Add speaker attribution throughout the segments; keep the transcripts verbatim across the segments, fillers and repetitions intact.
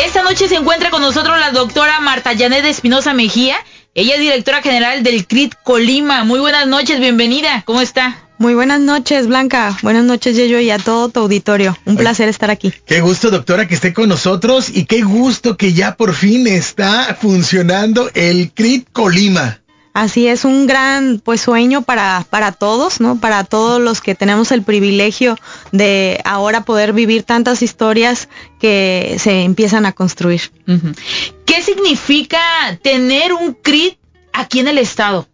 Speaker 1: Esta noche se encuentra con nosotros la doctora Marta Janet Espinosa Mejía. Ella es directora general del C R I T Colima. Muy buenas noches, bienvenida. ¿Cómo está?
Speaker 2: Muy buenas noches, Blanca. Buenas noches, Yeyo, y a todo tu auditorio. Un Oye, placer estar aquí.
Speaker 3: Qué gusto, doctora, que esté con nosotros y qué gusto que ya por fin está funcionando el C R I T Colima.
Speaker 2: Así es, un gran pues sueño para, para todos, ¿no? Para todos los que tenemos el privilegio de ahora poder vivir tantas historias que se empiezan a construir.
Speaker 1: Uh-huh. ¿Qué significa tener un C R I T aquí en el estado?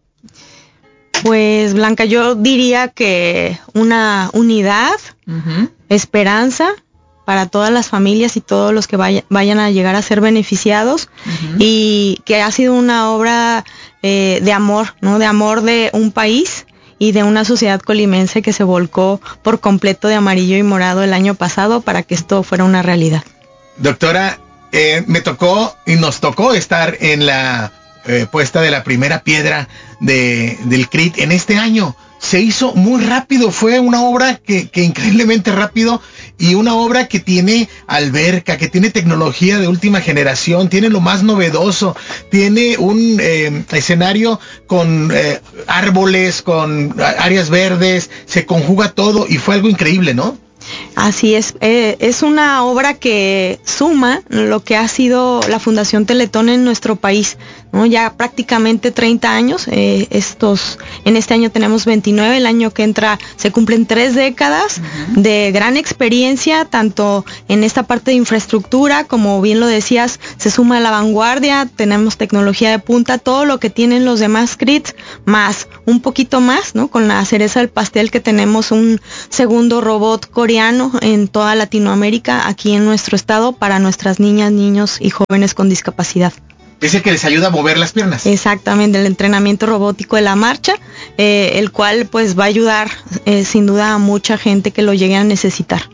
Speaker 2: Pues, Blanca, yo diría que una unidad, uh-huh. esperanza para todas las familias y todos los que vaya, vayan a llegar a ser beneficiados, uh-huh. y que ha sido una obra eh, de amor, ¿no? De amor de un país y de una sociedad colimense que se volcó por completo de amarillo y morado el año pasado para que esto fuera una realidad.
Speaker 3: Doctora, eh, me tocó y nos tocó estar en la eh, puesta de la primera piedra de, del C R I T en este año. Se hizo muy rápido, fue una obra que, que increíblemente rápido, y una obra que tiene alberca, que tiene tecnología de última generación, tiene lo más novedoso, tiene un eh, escenario con eh, árboles, con áreas verdes, se conjuga todo y fue algo increíble, ¿no?
Speaker 2: Así es, eh, es una obra que suma lo que ha sido la Fundación Teletón en nuestro país, ¿no? Ya prácticamente treinta años, eh, estos, en este año tenemos veintinueve, el año que entra se cumplen tres décadas uh-huh. de gran experiencia, tanto en esta parte de infraestructura, como bien lo decías, se suma a la vanguardia, tenemos tecnología de punta, todo lo que tienen los demás C R I Ts, más un poquito más, ¿no? Con la cereza del pastel que tenemos un segundo robot coreano en toda Latinoamérica, aquí en nuestro estado, para nuestras niñas, niños y jóvenes con discapacidad.
Speaker 3: Es el que les ayuda a mover las piernas.
Speaker 2: Exactamente, el entrenamiento robótico de la marcha, eh, el cual pues va a ayudar eh, sin duda a mucha gente que lo llegue a necesitar.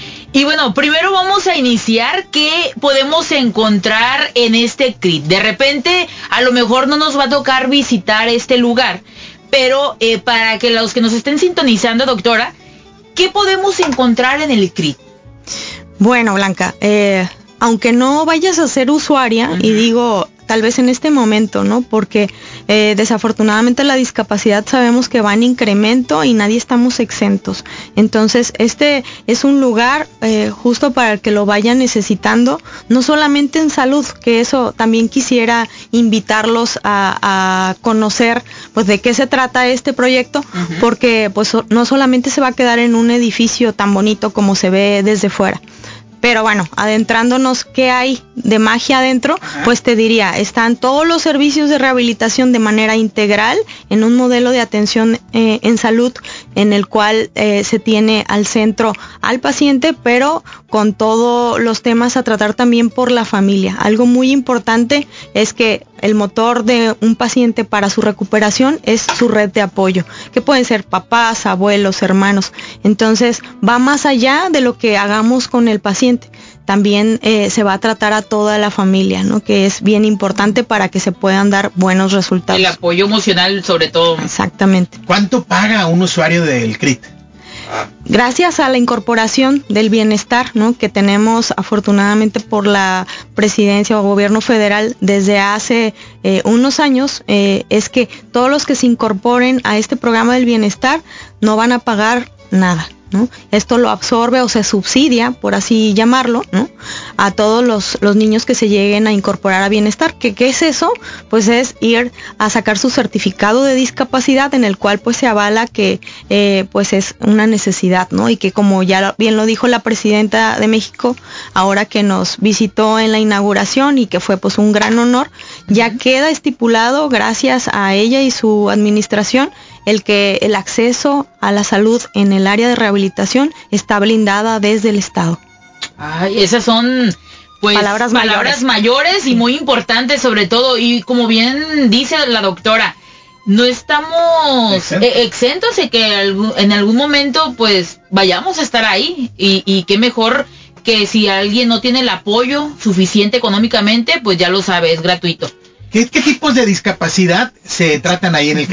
Speaker 1: Y bueno, primero vamos a iniciar qué podemos encontrar en este C R I T. De repente, a lo mejor no nos va a tocar visitar este lugar, pero eh, para que los que nos estén sintonizando, doctora, ¿qué podemos encontrar en el C R I T?
Speaker 2: Bueno, Blanca, eh, aunque no vayas a ser usuaria, uh-huh. y digo, tal vez en este momento, ¿no? Porque eh, desafortunadamente la discapacidad sabemos que va en incremento y nadie estamos exentos. Entonces, este es un lugar eh, justo para el que lo vayan necesitando, no solamente en salud, que eso también quisiera invitarlos a, a conocer, pues, de qué se trata este proyecto, uh-huh. porque, pues, no solamente se va a quedar en un edificio tan bonito como se ve desde fuera. Pero bueno, adentrándonos qué hay de magia adentro, ajá. pues te diría, están todos los servicios de rehabilitación de manera integral en un modelo de atención eh, en salud en el cual eh, se tiene al centro al paciente, pero con todos los temas a tratar también por la familia. Algo muy importante es que el motor de un paciente para su recuperación es su red de apoyo, que pueden ser papás, abuelos, hermanos. Entonces va más allá de lo que hagamos con el paciente. También eh, se va a tratar a toda la familia, ¿no? Que es bien importante para que se puedan dar buenos resultados.
Speaker 1: El apoyo emocional sobre todo.
Speaker 2: Exactamente.
Speaker 3: ¿Cuánto paga un usuario del C R I T?
Speaker 2: Gracias a la incorporación del bienestar, ¿no? Que tenemos afortunadamente por la presidencia o gobierno federal desde hace eh, unos años, eh, es que todos los que se incorporen a este programa del bienestar no van a pagar nada, ¿no? Esto lo absorbe o se subsidia, por así llamarlo, ¿no? A todos los, los niños que se lleguen a incorporar a bienestar. ¿Qué, qué es eso? Pues es ir a sacar su certificado de discapacidad en el cual pues se avala que eh, pues es una necesidad, ¿no? Y que como ya bien lo dijo la presidenta de México, ahora que nos visitó en la inauguración y que fue pues un gran honor, ya queda estipulado gracias a ella y su administración el que el acceso a la salud en el área de rehabilitación está blindada desde el Estado.
Speaker 1: Ay, esas son pues palabras, palabras mayores, mayores y muy importantes sobre todo, y como bien dice la doctora, no estamos ¿Exentos? Eh, exentos de que en algún momento pues vayamos a estar ahí, y, y qué mejor que si alguien no tiene el apoyo suficiente económicamente, pues ya lo sabe, es gratuito.
Speaker 3: ¿Qué, qué tipos de discapacidad se tratan ahí en el C R I T?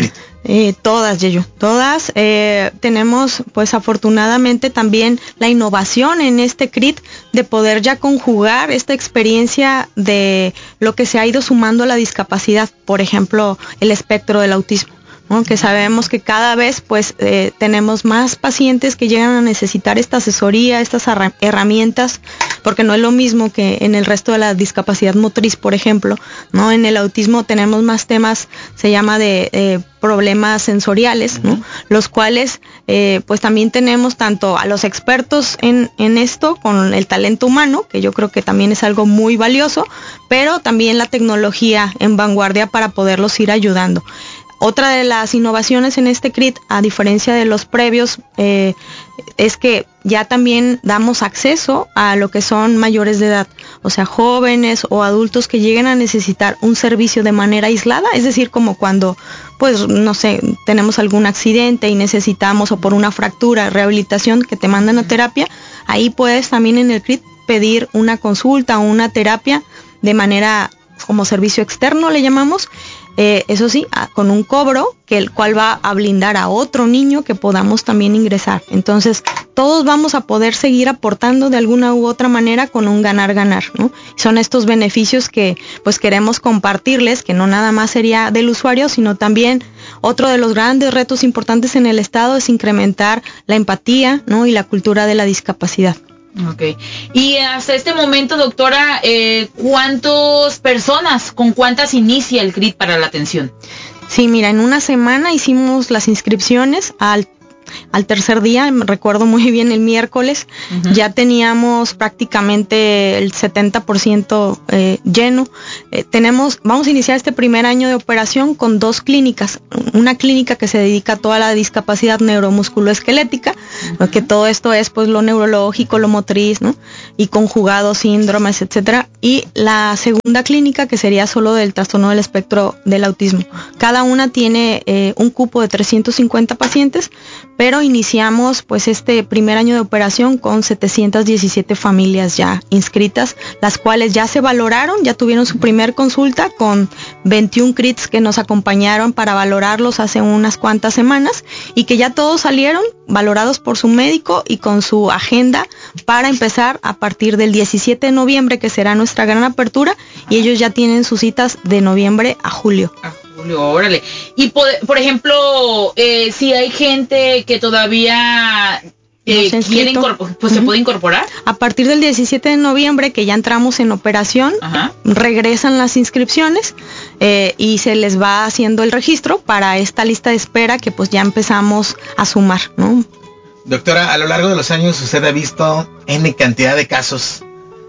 Speaker 2: Eh, todas, Yeyo, todas. Eh, tenemos, pues afortunadamente también la innovación en este C R I T de poder ya conjugar esta experiencia de lo que se ha ido sumando a la discapacidad, por ejemplo, el espectro del autismo, ¿no? Que sabemos que cada vez pues eh, tenemos más pacientes que llegan a necesitar esta asesoría, estas herramientas, porque no es lo mismo que en el resto de la discapacidad motriz, por ejemplo, ¿no? En el autismo tenemos más temas, se llama de eh, problemas sensoriales, ¿no? Uh-huh. Los cuales eh, pues también tenemos tanto a los expertos en, en esto, con el talento humano, que yo creo que también es algo muy valioso, pero también la tecnología en vanguardia para poderlos ir ayudando. Otra de las innovaciones en este C R I T, a diferencia de los previos, eh, es que ya también damos acceso a lo que son mayores de edad, o sea, jóvenes o adultos que lleguen a necesitar un servicio de manera aislada, es decir, como cuando, pues, no sé, tenemos algún accidente y necesitamos, o por una fractura, rehabilitación, que te mandan a terapia, ahí puedes también en el C R I T pedir una consulta o una terapia de manera como servicio externo, le llamamos. Eh, eso sí, a, con un cobro que el cual va a blindar a otro niño que podamos también ingresar. Entonces, todos vamos a poder seguir aportando de alguna u otra manera con un ganar-ganar, ¿no? Son estos beneficios que pues queremos compartirles, que no nada más sería del usuario, sino también otro de los grandes retos importantes en el Estado es incrementar la empatía, ¿no? Y la cultura de la discapacidad.
Speaker 1: Ok. Y hasta este momento, doctora, eh, ¿cuántas personas, con cuántas inicia el C R I T para la atención?
Speaker 2: Sí, mira, en una semana hicimos las inscripciones al Al tercer día, me recuerdo muy bien, el miércoles, uh-huh. ya teníamos prácticamente el setenta por ciento eh, lleno. Eh, tenemos, vamos a iniciar este primer año de operación con dos clínicas. Una clínica que se dedica a toda la discapacidad neuromusculoesquelética, uh-huh. que todo esto es pues lo neurológico, lo motriz, ¿no? Y conjugado, síndromes, etcétera. Y la segunda clínica que sería solo del trastorno del espectro del autismo. Cada una tiene eh, un cupo de trescientos cincuenta pacientes, pero iniciamos pues este primer año de operación con setecientas diecisiete familias ya inscritas, las cuales ya se valoraron, ya tuvieron su primer consulta con veintiún C R I Ts que nos acompañaron para valorarlos hace unas cuantas semanas y que ya todos salieron valorados por su médico y con su agenda para empezar a partir del diecisiete de noviembre, que será nuestra gran apertura, y ellos ya tienen sus citas de noviembre a julio.
Speaker 1: Julio, órale. Y por, por ejemplo, eh, si hay gente que todavía eh, no quiere incorporar, pues uh-huh. se puede incorporar.
Speaker 2: A partir del diecisiete de noviembre, que ya entramos en operación, uh-huh. regresan las inscripciones eh, y se les va haciendo el registro para esta lista de espera que pues ya empezamos a sumar, ¿no?
Speaker 3: Doctora, a lo largo de los años usted ha visto N cantidad de casos,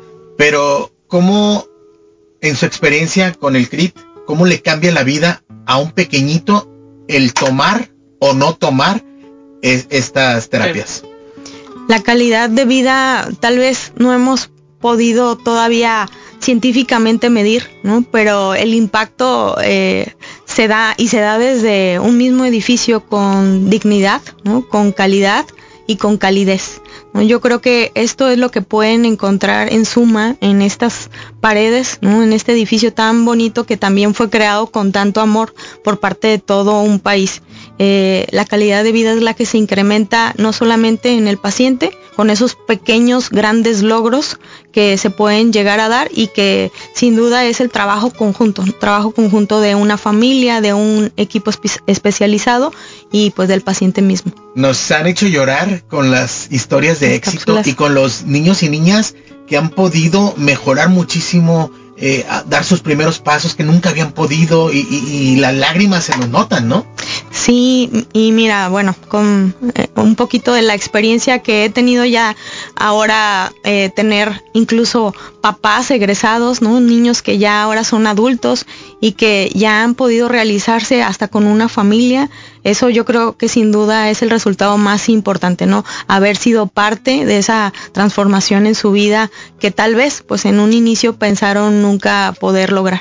Speaker 3: pero ¿cómo en su experiencia con el C R I T, cómo le cambia la vida a un pequeñito el tomar o no tomar es, estas terapias?
Speaker 2: La calidad de vida tal vez no hemos podido todavía científicamente medir, ¿no? Pero el impacto eh, se da y se da desde un mismo edificio con dignidad, ¿no? Con calidad y con calidez, ¿no? Yo creo que esto es lo que pueden encontrar en suma en estas paredes, ¿no? En este edificio tan bonito que también fue creado con tanto amor por parte de todo un país. Eh, la calidad de vida es la que se incrementa no solamente en el paciente, con esos pequeños, grandes logros que se pueden llegar a dar y que sin duda es el trabajo conjunto, trabajo conjunto de una familia, de un equipo espe- especializado y pues del paciente mismo.
Speaker 3: Nos han hecho llorar con las historias de éxito cápsulas. Y con los niños y niñas que han podido mejorar muchísimo, eh, dar sus primeros pasos que nunca habían podido y, y, y las lágrimas se nos notan, ¿no?
Speaker 2: Sí, y mira, bueno, con eh, un poquito de la experiencia que he tenido ya ahora, eh, tener incluso papás egresados, ¿no? Niños que ya ahora son adultos y que ya han podido realizarse hasta con una familia. Eso yo creo que sin duda es el resultado más importante, ¿no? Haber sido parte de esa transformación en su vida que tal vez, pues en un inicio pensaron nunca poder lograr.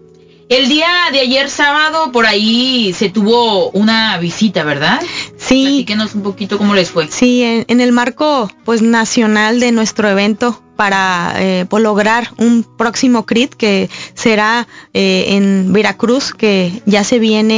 Speaker 1: El día de ayer sábado por ahí se tuvo una visita, ¿verdad?
Speaker 2: Sí.
Speaker 1: Platíquenos un poquito cómo les fue.
Speaker 2: Sí, en, en el marco pues nacional de nuestro evento para eh, pues, lograr un próximo C R I T que será eh, en Veracruz, que ya se viene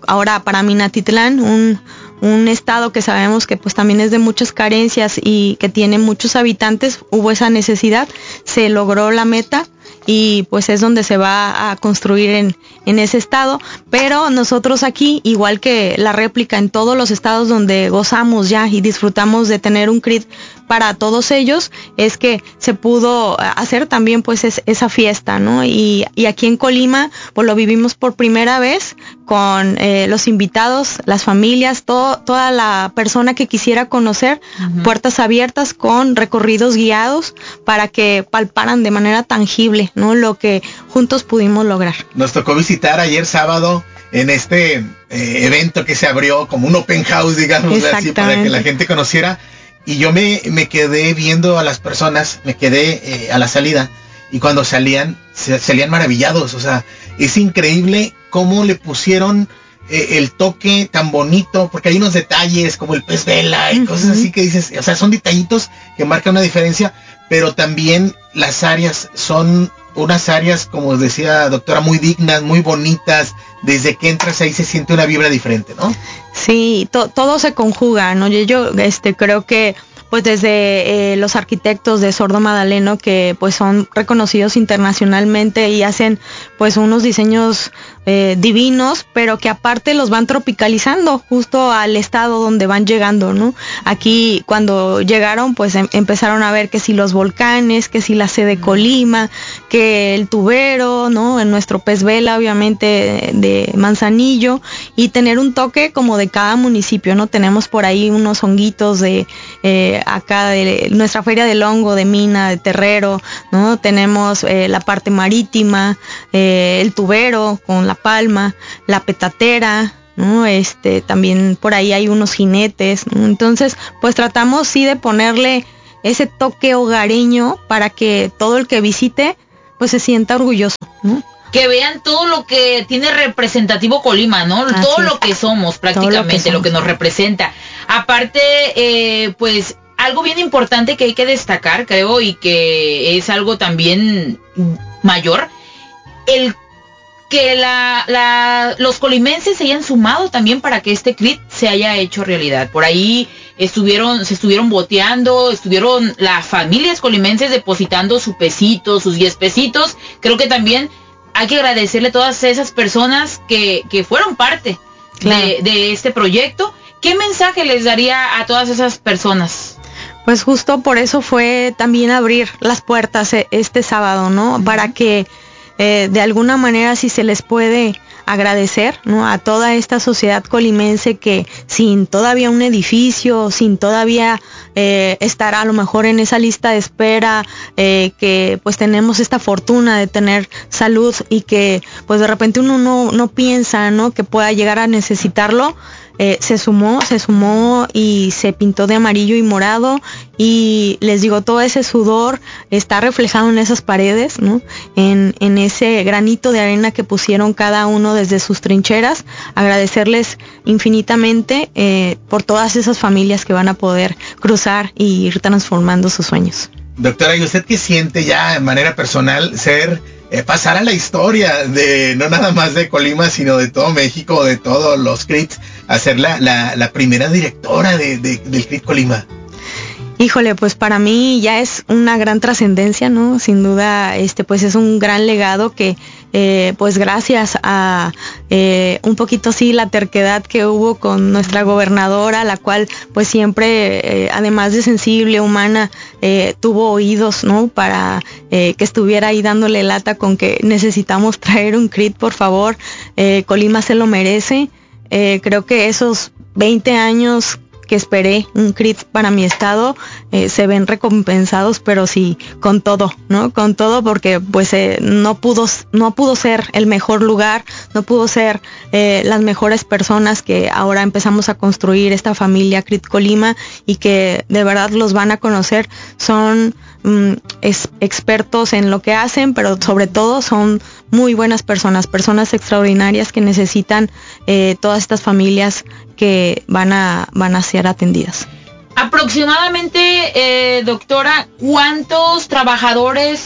Speaker 2: ahora para Minatitlán, un, un estado que sabemos que pues también es de muchas carencias y que tiene muchos habitantes, hubo esa necesidad, se logró la meta y pues es donde se va a construir en, en ese estado, pero nosotros aquí, igual que la réplica en todos los estados donde gozamos ya y disfrutamos de tener un C R I T para todos ellos, es que se pudo hacer también pues es, esa fiesta, ¿no? Y, y aquí en Colima pues lo vivimos por primera vez con eh, los invitados, las familias, todo, toda la persona que quisiera conocer, uh-huh. puertas abiertas con recorridos guiados para que palparan de manera tangible, ¿no? Lo que juntos pudimos lograr.
Speaker 3: Nos tocó visitar ayer sábado en este eh, evento que se abrió como un open house, digamos así, para que la gente conociera. Y yo me, me quedé viendo a las personas, me quedé eh, a la salida, y cuando salían, se, salían maravillados. O sea, es increíble cómo le pusieron eh, el toque tan bonito, porque hay unos detalles como el pez vela y uh-huh. cosas así que dices, o sea, son detallitos que marcan una diferencia, pero también las áreas son unas áreas, como decía doctora, muy dignas, muy bonitas. Desde que entras ahí se siente una vibra diferente, ¿no?
Speaker 2: Sí, to- todo se conjuga, ¿no? Yo, yo este, creo que pues desde eh, los arquitectos de Sordo Madaleno, que pues son reconocidos internacionalmente y hacen pues unos diseños eh, divinos, pero que aparte los van tropicalizando justo al estado donde van llegando, ¿no? Aquí cuando llegaron pues em- empezaron a ver que si los volcanes, que si la sede Colima, que el tubero, ¿no? En nuestro pez vela obviamente de Manzanillo, y tener un toque como de cada municipio, ¿no? Tenemos por ahí unos honguitos de eh, acá de nuestra feria del hongo, de Mina, de Terrero, ¿no? Tenemos eh, la parte marítima, eh, el tubero con la palma, la petatera, ¿no? Este, también por ahí hay unos jinetes, ¿no? Entonces, pues tratamos sí de ponerle ese toque hogareño para que todo el que visite, pues se sienta orgulloso, ¿no?
Speaker 1: Que vean todo lo que tiene representativo Colima, ¿no? Así todo es. Lo que somos prácticamente, lo que, somos. Lo que nos representa. Aparte, eh, pues algo bien importante que hay que destacar, creo, y que es algo también mayor, el que la, la, los colimenses se hayan sumado también para que este C R I T se haya hecho realidad. Por ahí estuvieron, se estuvieron boteando, estuvieron las familias colimenses depositando su pesito, sus diez pesitos. Creo que también hay que agradecerle a todas esas personas que, que fueron parte claro. de, de este proyecto. ¿Qué mensaje les daría a todas esas personas?
Speaker 2: Pues justo por eso fue también abrir las puertas este sábado, ¿no? Uh-huh. Para que eh, de alguna manera si se les puede agradecer, ¿no? A toda esta sociedad colimense que sin todavía un edificio, sin todavía eh, estar a lo mejor en esa lista de espera, eh, que pues tenemos esta fortuna de tener salud y que pues de repente uno no, no piensa, ¿no? Que pueda llegar a necesitarlo. Eh, se sumó, se sumó y se pintó de amarillo y morado, y les digo, todo ese sudor está reflejado en esas paredes, ¿no? En, en ese granito de arena que pusieron cada uno desde sus trincheras. Agradecerles infinitamente eh, por todas esas familias que van a poder cruzar y ir transformando sus sueños.
Speaker 3: Doctora, ¿y usted qué siente ya de manera personal ser, eh, pasar a la historia de, no nada más de Colima, sino de todo México, de todos los C R I Ts, a ser la, la, la primera directora de, de, del C R I T Colima?
Speaker 2: Híjole, pues para mí ya es una gran trascendencia, ¿no? Sin duda, este, pues es un gran legado que, eh, pues gracias a eh, un poquito sí la terquedad que hubo con nuestra gobernadora, la cual pues siempre, eh, además de sensible, humana, eh, tuvo oídos, ¿no? Para eh, que estuviera ahí dándole lata con que necesitamos traer un C R I T, por favor. Eh, Colima se lo merece. Eh, creo que esos veinte años que esperé un C R I T para mi estado eh, se ven recompensados, pero sí con todo, ¿no? Con todo, porque pues eh, no pudo no pudo ser el mejor lugar, no pudo ser eh, las mejores personas que ahora empezamos a construir esta familia C R I T Colima, y que de verdad los van a conocer. Son mm, es, expertos en lo que hacen, pero sobre todo son muy buenas personas, personas extraordinarias que necesitan eh, todas estas familias que van a van a ser atendidas.
Speaker 1: Aproximadamente, eh, doctora, ¿cuántos trabajadores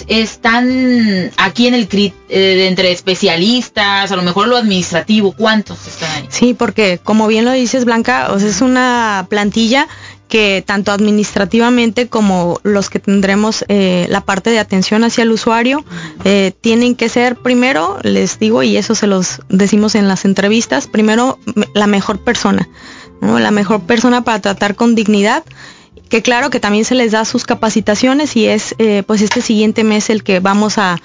Speaker 1: están aquí en el C R I T? Eh, entre especialistas, a lo mejor lo administrativo, ¿cuántos están ahí?
Speaker 2: Sí, porque como bien lo dices, Blanca, o sea, es una plantilla que tanto administrativamente como los que tendremos eh, la parte de atención hacia el usuario, eh, tienen que ser primero, les digo, y eso se los decimos en las entrevistas, primero la mejor persona, ¿no? La mejor persona para tratar con dignidad, que claro que también se les da sus capacitaciones y es eh, pues este siguiente mes el que vamos a,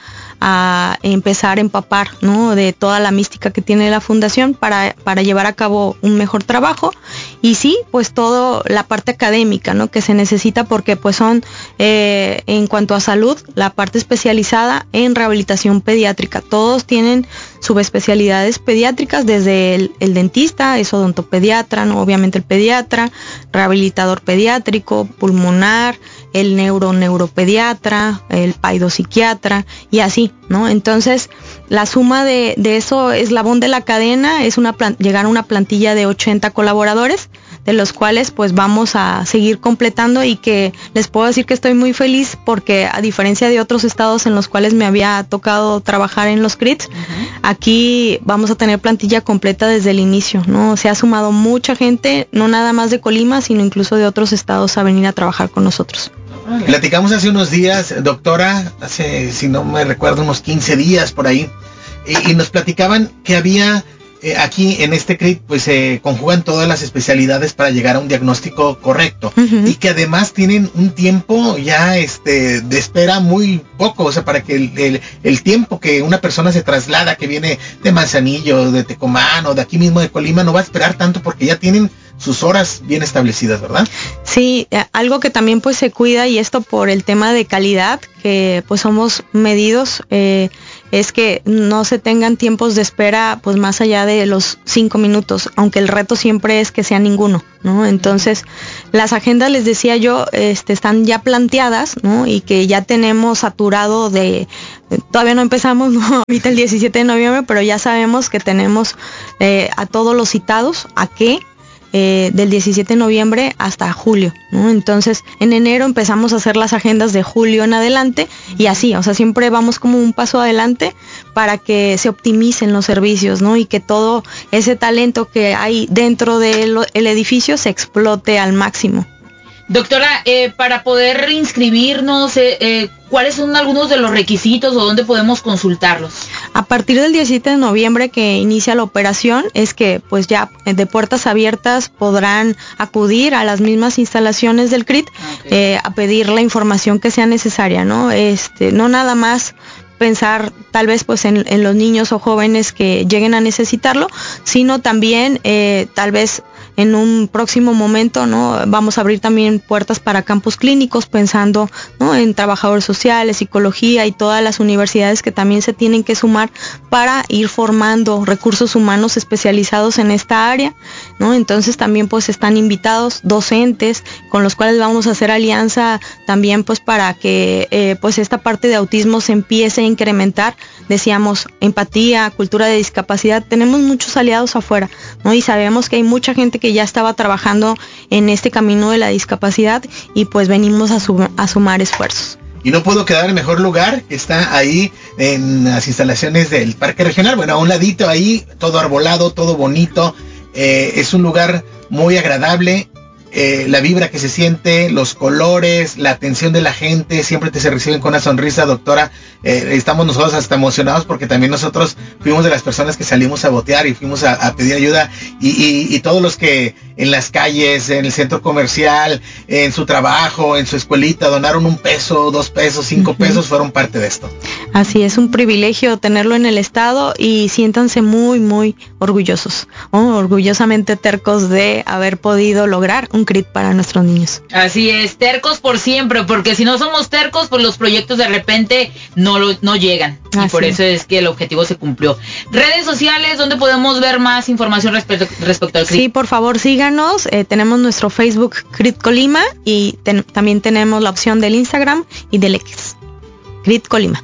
Speaker 2: a empezar a empapar, ¿no? De toda la mística que tiene la fundación para, para llevar a cabo un mejor trabajo. Y sí, pues todo la parte académica, ¿no? Que se necesita porque pues son eh, en cuanto a salud, la parte especializada en rehabilitación pediátrica. Todos tienen subespecialidades pediátricas, desde el, el dentista, es odontopediatra, ¿no? Obviamente el pediatra, rehabilitador pediátrico, pulmonar, el neuro neuropediatra, el paidopsiquiatra y así, ¿no? Entonces, la suma de, de eso, eslabón de la cadena, es una plan- llegar a una plantilla de ochenta colaboradores, de los cuales pues vamos a seguir completando, y que les puedo decir que estoy muy feliz porque a diferencia de otros estados en los cuales me había tocado trabajar en los C R I Ts, uh-huh. Aquí vamos a tener plantilla completa desde el inicio, ¿no? Se ha sumado mucha gente, no nada más de Colima, sino incluso de otros estados a venir a trabajar con nosotros.
Speaker 3: Platicamos hace unos días, doctora, hace, si no me recuerdo, unos quince días por ahí, y, y nos platicaban que había eh, aquí en este C R I T, pues se eh, conjugan todas las especialidades para llegar a un diagnóstico correcto, uh-huh. y que además tienen un tiempo ya este de espera muy poco, o sea, para que el, el, el tiempo que una persona se traslada, que viene de Manzanillo, de Tecomán o de aquí mismo de Colima, no va a esperar tanto porque ya tienen sus horas bien establecidas, ¿verdad?
Speaker 2: Sí, algo que también pues se cuida, y esto por el tema de calidad, que pues somos medidos, eh, es que no se tengan tiempos de espera pues más allá de los cinco minutos, aunque el reto siempre es que sea ninguno, ¿no? Entonces, las agendas, les decía yo, este, están ya planteadas, ¿no? Y que ya tenemos saturado de, todavía no empezamos, ¿no? Ahorita el diecisiete de noviembre, pero ya sabemos que tenemos eh, a todos los citados, ¿a qué? Eh, del diecisiete de noviembre hasta julio, ¿no? Entonces, en enero empezamos a hacer las agendas de julio en adelante, y así, o sea, siempre vamos como un paso adelante para que se optimicen los servicios, ¿no? Y que todo ese talento que hay dentro del edificio se explote al máximo.
Speaker 1: Doctora, eh, para poder inscribirnos, eh, eh, ¿cuáles son algunos de los requisitos o dónde podemos consultarlos?
Speaker 2: A partir del diecisiete de noviembre que inicia la operación, es que pues ya de puertas abiertas podrán acudir a las mismas instalaciones del C R I T, okay. eh, a pedir la información que sea necesaria, ¿no? Este, no nada más pensar tal vez pues en, en los niños o jóvenes que lleguen a necesitarlo, sino también eh, tal vez en un próximo momento, ¿no? Vamos a abrir también puertas para campus clínicos, pensando, ¿no? En trabajadores sociales, psicología y todas las universidades que también se tienen que sumar para ir formando recursos humanos especializados en esta área, ¿no? Entonces también pues están invitados docentes con los cuales vamos a hacer alianza también pues para que eh, pues esta parte de autismo se empiece a incrementar. Decíamos, empatía, cultura de discapacidad, tenemos muchos aliados afuera, ¿no? Y sabemos que hay mucha gente que ya estaba trabajando en este camino de la discapacidad, y pues venimos a, sum- a sumar esfuerzos.
Speaker 3: Y no puedo quedar en mejor lugar, está ahí en las instalaciones del Parque Regional, bueno, a un ladito ahí, todo arbolado, todo bonito, eh, es un lugar muy agradable. Eh, la vibra que se siente, los colores, la atención de la gente, siempre te se reciben con una sonrisa, doctora. Eh, estamos nosotros hasta emocionados porque también nosotros fuimos de las personas que salimos a botear y fuimos a, a pedir ayuda, y, y, y todos los que en las calles, en el centro comercial, en su trabajo, en su escuelita, donaron un peso, dos pesos, cinco uh-huh. pesos, fueron parte de esto.
Speaker 2: Así es, un privilegio tenerlo en el estado, y siéntanse muy, muy orgullosos, ¿no? Orgullosamente tercos de haber podido lograr un C R I T para nuestros niños.
Speaker 1: Así es, tercos por siempre, porque si no somos tercos, pues los proyectos de repente no lo, no llegan. Así y por eso es que el objetivo se cumplió. Redes sociales, ¿dónde podemos ver más información respecto, respecto al C R I T?
Speaker 2: Sí, por favor, síganos. Eh, tenemos nuestro Facebook C R I T Colima, y ten, también tenemos la opción del Instagram y del X, C R I T Colima.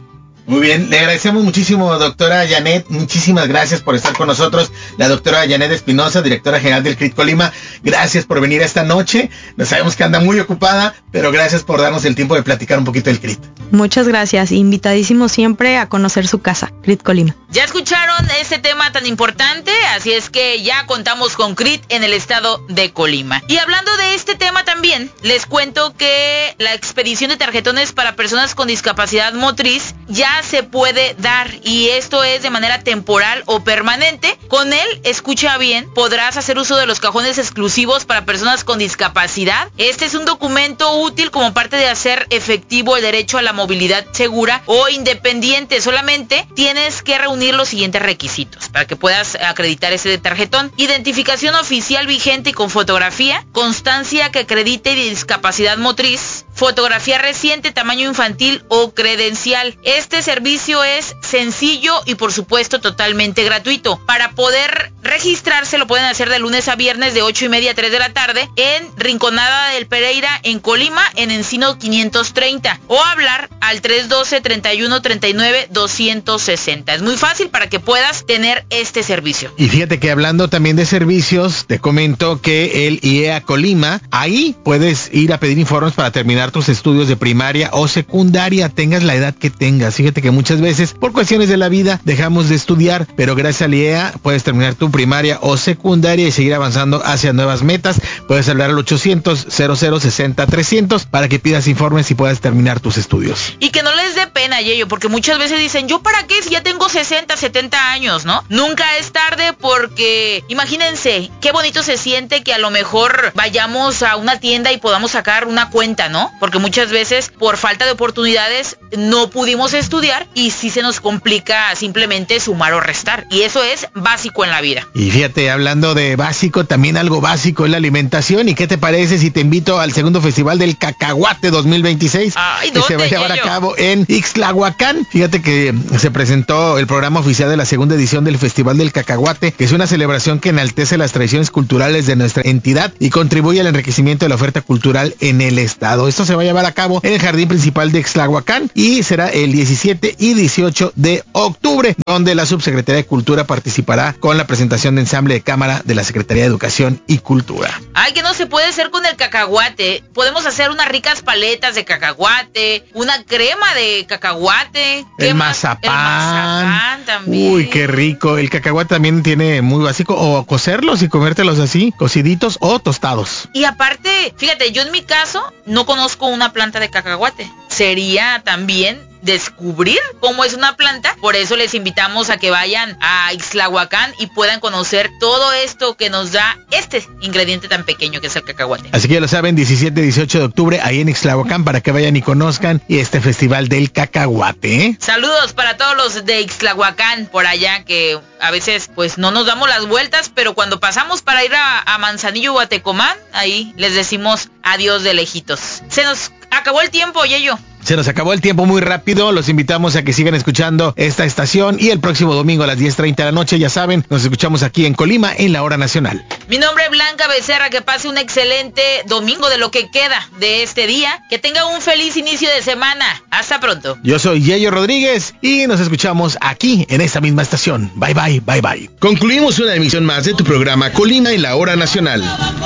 Speaker 3: Muy bien, le agradecemos muchísimo, doctora Janet, muchísimas gracias por estar con nosotros, la doctora Janet Espinosa, directora general del C R I T Colima, gracias por venir esta noche, nos sabemos que anda muy ocupada, pero gracias por darnos el tiempo de platicar un poquito del C R I T.
Speaker 2: Muchas gracias, invitadísimo siempre a conocer su casa, C R I T Colima.
Speaker 1: Ya escucharon este tema tan importante, así es que ya contamos con C R I T en el estado de Colima. Y hablando de este tema también, les cuento que la expedición de tarjetones para personas con discapacidad motriz ya se puede dar, y esto es de manera temporal o permanente. Con él, escucha bien, podrás hacer uso de los cajones exclusivos para personas con discapacidad. Este es un documento útil como parte de hacer efectivo el derecho a la movilidad segura o independiente. Solamente tienes que reunir los siguientes requisitos para que puedas acreditar ese tarjetón: identificación oficial vigente y con fotografía, constancia que acredite discapacidad motriz, fotografía reciente, tamaño infantil o credencial. Este servicio es sencillo y por supuesto totalmente gratuito. Para poder registrarse lo pueden hacer de lunes a viernes de ocho y media a tres de la tarde en Rinconada del Pereira en Colima, en Encino quinientos treinta, o hablar al tres uno dos, tres uno, tres nueve, dos seis cero. Es muy fácil para que puedas tener este servicio.
Speaker 3: Y fíjate que hablando también de servicios, te comento que el I E A Colima, ahí puedes ir a pedir informes para terminar tus estudios de primaria o secundaria, tengas la edad que tengas. Fíjate que muchas veces por cuestiones de la vida dejamos de estudiar, pero gracias al I E A puedes terminar tu primaria o secundaria y seguir avanzando hacia nuevas metas. Puedes hablar al ochocientos, cero cero, sesenta, trescientos para que pidas informes y puedas terminar tus estudios.
Speaker 1: Y que no les dé pena, Yeyo, porque muchas veces dicen, ¿yo para qué si ya tengo sesenta, setenta años, no? Nunca es tarde, porque imagínense qué bonito se siente que a lo mejor vayamos a una tienda y podamos sacar una cuenta, ¿no? Porque muchas veces por falta de oportunidades no pudimos estudiar y sí se nos complica simplemente sumar o restar, y eso es básico en la vida.
Speaker 3: Y fíjate, hablando de básico, también algo básico es la alimentación. ¿Y qué te parece si te invito al segundo festival del cacahuate dos mil veintiséis?
Speaker 1: Ay,
Speaker 3: que se va a llevar a cabo en Ixtlahuacán. Fíjate que se presentó el programa oficial de la segunda edición del Festival del Cacahuate, que es una celebración que enaltece las tradiciones culturales de nuestra entidad y contribuye al enriquecimiento de la oferta cultural en el estado. Esto se va a llevar a cabo en el jardín principal de Ixtlahuacán y será el diecisiete y dieciocho de octubre, donde la Subsecretaría de Cultura participará con la presentación de ensamble de cámara de la Secretaría de Educación y Cultura.
Speaker 1: Ay, que no se puede hacer con el cacahuate. Podemos hacer unas ricas paletas de cacahuate, una crema de cacahuate.
Speaker 3: El mazapán.
Speaker 1: El mazapán también.
Speaker 3: Uy, qué rico. El cacahuate también tiene muy básico, o cocerlos y comértelos así, cociditos o tostados.
Speaker 1: Y aparte, fíjate, yo en mi caso no conozco una planta de cacahuate. Sería también descubrir cómo es una planta. Por eso les invitamos a que vayan a Ixtlahuacán y puedan conocer todo esto que nos da este ingrediente tan pequeño que es el cacahuate.
Speaker 3: Así que ya lo saben, diecisiete y dieciocho de octubre ahí en Ixtlahuacán, para que vayan y conozcan y este festival del cacahuate, ¿eh?
Speaker 1: Saludos para todos los de Ixtlahuacán por allá, que a veces pues no nos damos las vueltas, pero cuando pasamos para ir a, a Manzanillo o a Tecomán, ahí les decimos adiós de lejitos. Se nos acabó el tiempo, Yeyo.
Speaker 3: Se nos acabó el tiempo muy rápido. Los invitamos a que sigan escuchando esta estación y el próximo domingo a las diez treinta de la noche, ya saben, nos escuchamos aquí en Colima en la Hora Nacional.
Speaker 1: Mi nombre es Blanca Becerra, que pase un excelente domingo de lo que queda de este día. Que tenga un feliz inicio de semana. Hasta pronto.
Speaker 3: Yo soy Yeyo Rodríguez y nos escuchamos aquí en esta misma estación. Bye bye, bye bye.
Speaker 4: Concluimos una emisión más de tu programa Colima en la Hora Nacional.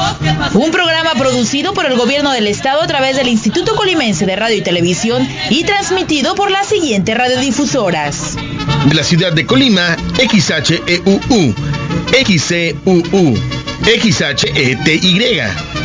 Speaker 1: Un programa producido por el gobierno del estado a través del Instituto Colimense de Radio y Televisión y transmitido por las siguientes radiodifusoras.
Speaker 4: De la ciudad de Colima, X H E U U, X C U U, X H E T Y,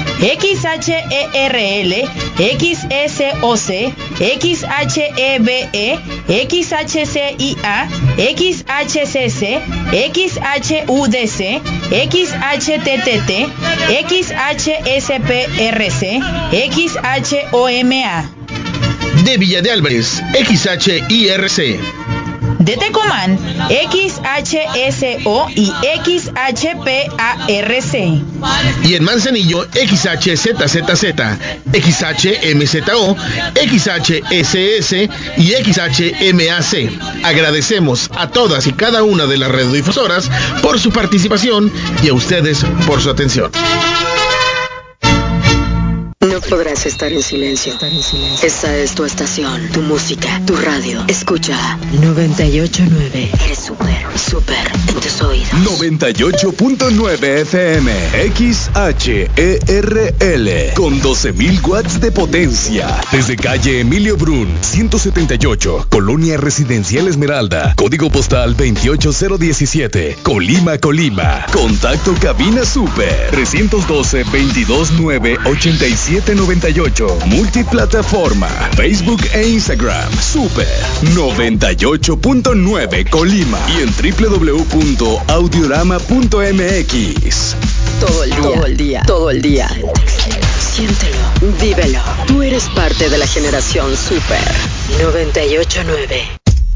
Speaker 1: X H E R L, X S O C, X H E B E, X H C I A, X H C C, X H U D C, X H T T T, X H S P R C, X H O M A.
Speaker 4: De Villa de Álvarez, X H I R C.
Speaker 1: De Tecomán, X H S O y X H P A R C.
Speaker 4: Y en Manzanillo, X H Z Z Z, X H M Z O, X H S S y X H M A C. Agradecemos a todas y cada una de las radiodifusoras por su participación y a ustedes por su atención.
Speaker 5: No podrás estar en silencio. Esta es tu estación, tu música, tu radio. Escucha noventa y ocho punto nueve. Eres súper, súper en tus oídos.
Speaker 6: noventa y ocho punto nueve F M. X H E R L. Con doce mil watts de potencia. Desde calle Emilio Brun, ciento setenta y ocho. Colonia Residencial Esmeralda. Código postal veintiocho cero diecisiete. Colima, Colima. Contacto cabina super. trescientos doce, veintidós nueve, ochenta y siete noventa y ocho. Multiplataforma. Facebook e Instagram. Super noventa y ocho punto nueve Colima. Y en doble u doble u doble u punto audiorama punto m x.
Speaker 5: Todo el día, todo el día, todo el día. Siéntelo, vívelo. Tú eres parte de la generación Super noventa y ocho punto nueve.